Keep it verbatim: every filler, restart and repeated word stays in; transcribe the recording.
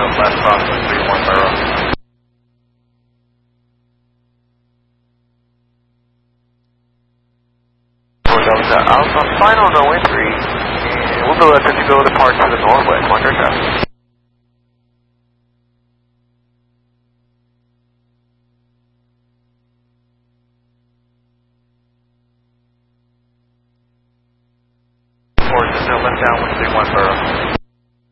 last cross one three one Burrow. Delta Alpha, final no entry, and we'll be letting you go to park to the northwest, one aircraft. Or just left down one three one Burrow.